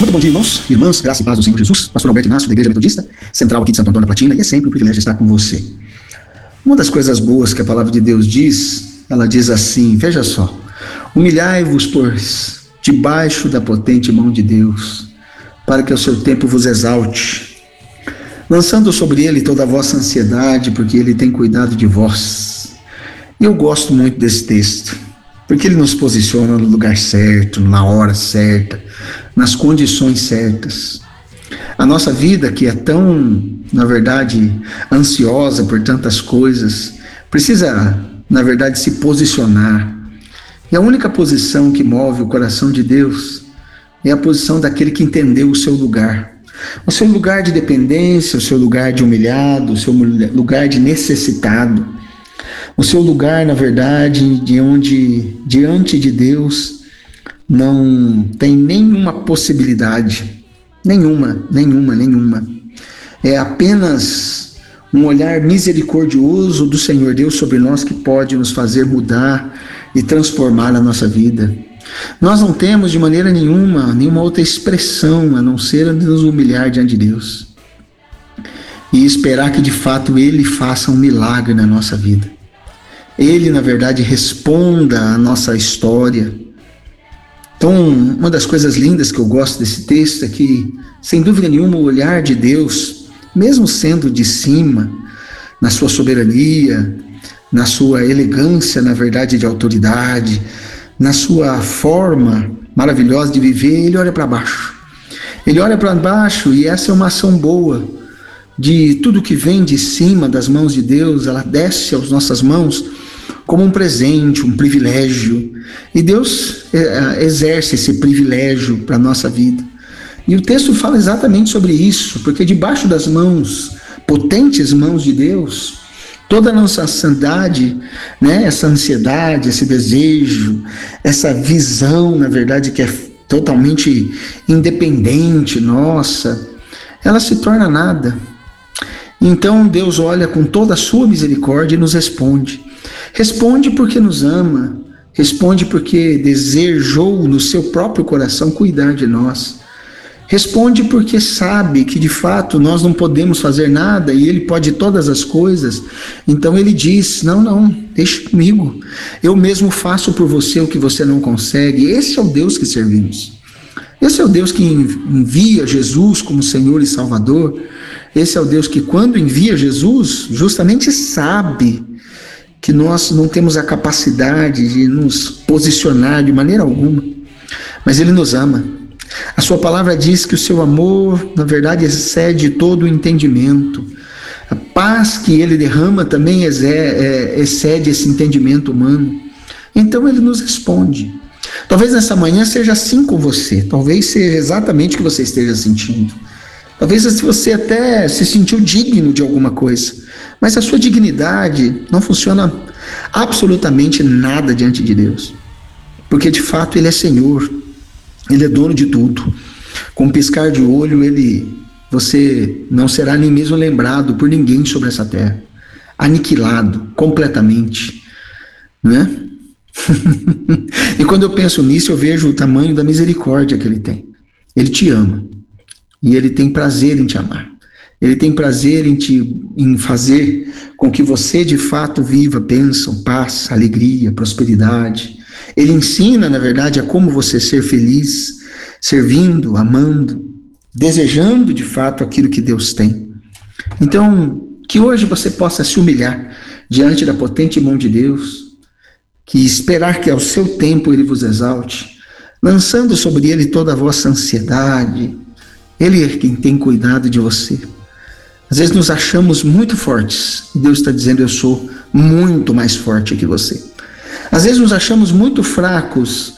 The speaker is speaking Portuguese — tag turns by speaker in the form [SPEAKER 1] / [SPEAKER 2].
[SPEAKER 1] Muito bom dia, irmãos e irmãs, graça e paz do Senhor Jesus. Pastor Alberto Inácio, da Igreja Metodista, central aqui de Santo Antônio da Platina, e é sempre um privilégio estar com você. Uma das coisas boas que a palavra de Deus diz, ela diz assim, veja só: humilhai-vos, pois, debaixo da potente mão de Deus, para que ao seu tempo vos exalte, lançando sobre ele toda a vossa ansiedade, porque ele tem cuidado de vós. E eu gosto muito desse texto, porque ele nos posiciona no lugar certo, na hora certa, nas condições certas. A nossa vida, que é tão, na verdade, ansiosa por tantas coisas, precisa, na verdade, se posicionar. E a única posição que move o coração de Deus é a posição daquele que entendeu o seu lugar. O seu lugar de dependência, o seu lugar de humilhado, o seu lugar de necessitado. O seu lugar, na verdade, de onde, diante de Deus, não tem nenhuma possibilidade. Nenhuma. É apenas um olhar misericordioso do Senhor Deus sobre nós que pode nos fazer mudar e transformar a nossa vida. Nós não temos de maneira nenhuma outra expressão a não ser nos humilhar diante de Deus e esperar que de fato Ele faça um milagre na nossa vida. Ele, na verdade, responda à nossa história. Então, uma das coisas lindas que eu gosto desse texto é que, sem dúvida nenhuma, o olhar de Deus, mesmo sendo de cima, na sua soberania, na sua elegância, na verdade, de autoridade, na sua forma maravilhosa de viver, ele olha para baixo. Ele olha para baixo e essa é uma ação boa de tudo que vem de cima das mãos de Deus, ela desce às nossas mãos como um presente, um privilégio. E Deus exerce esse privilégio para a nossa vida. E o texto fala exatamente sobre isso, porque debaixo das mãos, potentes mãos de Deus, toda a nossa ansiedade, essa ansiedade, esse desejo, essa visão, na verdade, que é totalmente independente nossa, ela se torna nada. Então Deus olha com toda a sua misericórdia e nos responde. Responde porque nos ama, responde porque desejou no seu próprio coração cuidar de nós. Responde porque sabe que de fato nós não podemos fazer nada e Ele pode todas as coisas. Então Ele diz, não, deixe comigo. Eu mesmo faço por você o que você não consegue. Esse é o Deus que servimos. Esse é o Deus que envia Jesus como Senhor e Salvador. Esse é o Deus que, quando envia Jesus, justamente sabe que nós não temos a capacidade de nos posicionar de maneira alguma, mas Ele nos ama. A sua palavra diz que o seu amor, na verdade, excede todo o entendimento. A paz que Ele derrama também excede esse entendimento humano. Então Ele nos responde. Talvez nessa manhã seja assim com você, talvez seja exatamente o que você esteja sentindo. Talvez você até se sentiu digno de alguma coisa, mas a sua dignidade não funciona absolutamente nada diante de Deus, porque de fato Ele é Senhor, Ele é dono de tudo. Com um piscar de olho, você não será nem mesmo lembrado por ninguém sobre essa terra, aniquilado completamente, né? E quando eu penso nisso, eu vejo o tamanho da misericórdia que Ele tem. Ele te ama. E Ele tem prazer em te amar. Ele tem prazer em fazer com que você de fato viva bênção, paz, alegria, prosperidade. Ele ensina, na verdade, a como você ser feliz, servindo, amando, desejando de fato aquilo que Deus tem. Então, que hoje você possa se humilhar diante da potente mão de Deus, que esperar que ao seu tempo Ele vos exalte, lançando sobre Ele toda a vossa ansiedade. Ele é quem tem cuidado de você. Às vezes nos achamos muito fortes e Deus está dizendo, eu sou muito mais forte que você. Às vezes nos achamos muito fracos